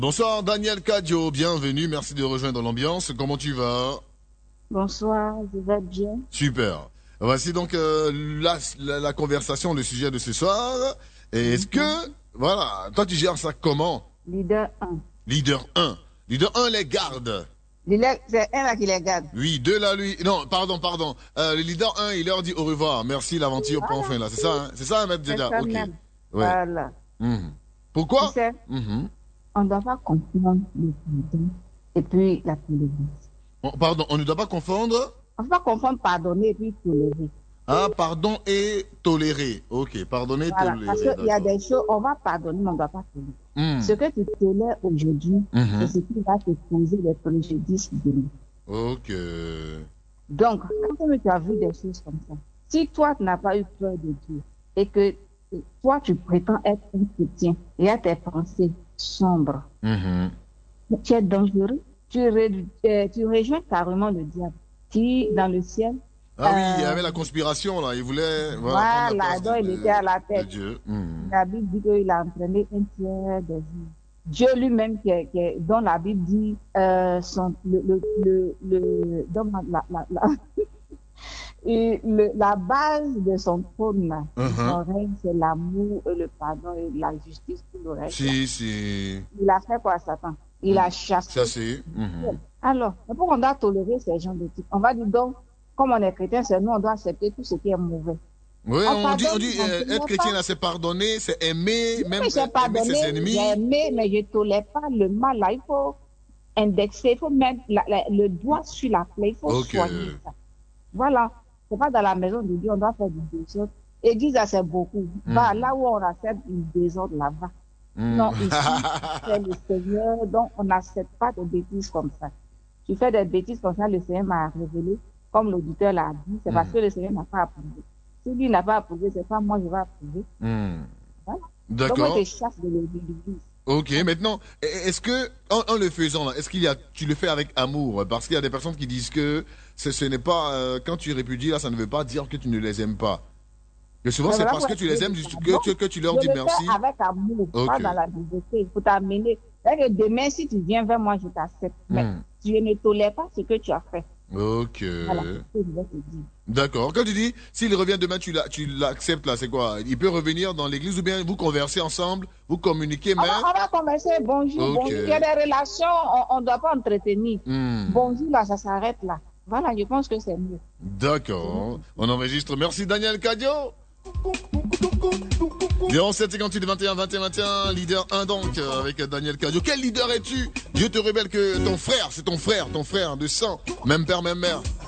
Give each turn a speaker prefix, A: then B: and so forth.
A: Bonsoir Daniel Kadio, bienvenue, merci de rejoindre l'ambiance. Comment tu vas?
B: Bonsoir, je vais bien.
A: Super. Voici donc la conversation, le sujet de ce soir. Et est-ce que, voilà, toi tu gères ça comment?
B: Leader 1.
A: Leader 1. Leader 1 les garde.
B: C'est un là qui les garde.
A: Oui, deux là, lui. Non, pardon. Le leader 1, il leur dit au revoir. Merci, l'aventure prend fin là. C'est ça, hein? C'est ça, Maître
B: C'est
A: Deda.
B: ça
A: Ok.
B: même.
A: Ouais.
B: Voilà.
A: Mhm.
B: Tu
A: Pourquoi?
B: sais,
A: Mhm.
B: on ne doit pas confondre le pardon et puis la tolérance.
A: Pardon, on ne doit pas confondre.
B: On ne peut pas confondre pardonner et puis tolérer.
A: Ah, pardon et tolérer. Ok, pardonner,
B: Voilà. Parce
A: tolérer,
B: qu'il y a
A: d'accord.
B: des choses, on va pardonner, mais on ne doit pas tolérer.
A: Hmm.
B: Ce que tu tolères aujourd'hui, c'est
A: Mhm.
B: ce qui va te causer des préjudices demain.
A: Ok.
B: Donc, quand tu as vu des choses comme ça, si toi, tu n'as pas eu peur de Dieu et que toi, tu prétends être un chrétien et à tes pensées sombres,
A: Mhm.
B: tu es dangereux. Tu rejoins carrément le diable qui, dans le ciel,
A: Ah oui, il y
B: euh,
A: avait la conspiration là. Il voulait voilà, prendre la
B: voilà,
A: place
B: donc il était à la
A: de
B: tête.
A: Dieu. Mhm.
B: La Bible dit qu'il a entraîné un tiers des hommes. Dieu lui-même, dont la Bible dit, la base de son trône, là, de
A: Mhm.
B: son règne, c'est l'amour et le pardon et la justice, tout le reste. Là.
A: Si.
B: Il a fait quoi, Satan? Il a
A: Mhm.
B: chassé.
A: Ça c'est. Mhm.
B: Alors, pourquoi on doit tolérer ces gens de type? On va dire donc, comme on est chrétien, c'est nous, on doit accepter tout ce qui est mauvais.
A: Oui,
B: On
A: on dit,
B: pardonne, on ne
A: être
B: tolère
A: chrétien
B: pas.
A: là, c'est pardonner, c'est aimer,
B: Mais
A: même
B: j'ai
A: aimer ses
B: pardonné, j'ai
A: ennemis.
B: aimé, mais je ne tolère pas le mal. Là, il faut indexer, il faut mettre le doigt sur la plaie, il faut
A: Ok.
B: soigner ça. Voilà. C'est pas dans la maison de Dieu, on doit faire du désordre. Église, ça c'est beaucoup. Va
A: Mhm.
B: là où on accepte du désordre, là-bas.
A: Mhm.
B: Non, ici, c'est le Seigneur, donc on n'accepte pas de bêtises comme ça. Tu fais des bêtises comme ça, le Seigneur m'a révélé, comme l'auditeur l'a dit, c'est parce
A: Mhm.
B: que le Seigneur n'a pas approuvé. Si lui n'a pas approuvé, c'est pas moi, je vais approuver.
A: Mhm.
B: Voilà. Donc moi, je
A: D'accord.
B: te chasse de l'église.
A: Ok, maintenant, est-ce que, en le faisant, là, est-ce tu le fais avec amour? Parce qu'il y a des personnes qui disent que ce n'est pas, quand tu répudies, là, ça ne veut pas dire que tu ne les aimes pas. Que souvent,
B: Mais
A: c'est
B: voilà
A: parce
B: pour
A: que tu
B: attirer
A: les
B: le
A: aimes
B: pardon.
A: que tu leur
B: Je
A: dis
B: le fais
A: merci.
B: avec amour, pas
A: Ok.
B: dans la vérité. Il faut t'amener. C'est-à-dire que demain, si tu viens vers moi, je t'accepte. Mais
A: Hmm.
B: tu ne tolères pas ce que tu as fait.
A: Ok.
B: Voilà, c'est ce que je vais te dire.
A: D'accord. Quand tu dis, s'il revient demain, tu l'acceptes, là, c'est quoi? Il peut revenir dans l'église ou bien vous conversez ensemble, vous communiquez même?
B: On va converser, bonjour,
A: Ok.
B: bonjour. Il y a des relations, on ne doit pas entretenir.
A: Hmm.
B: Bonjour, là, ça s'arrête là. Voilà, je pense que c'est mieux. C'est mieux
A: D'accord.
B: comme ça.
A: On enregistre. Merci Daniel Cadio. 07 58 21 21 21, leader 1 donc, avec Daniel Cadio. Quel leader es-tu? Dieu te révèle que ton frère, c'est ton frère de sang. Même père, même mère.